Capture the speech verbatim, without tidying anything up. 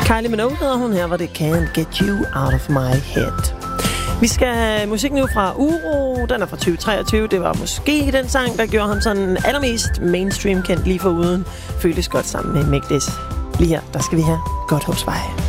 Kylie Minogue hedder hun, her var det Can't Get You Out of My Head. Vi skal have musik nu fra Uro. Den er fra tyve treogtyve. Det var måske den sang, der gjorde ham sådan allermest mainstream kendt lige foruden. Føles godt sammen med Make This. Lige her, der skal vi have Godthåbsvej.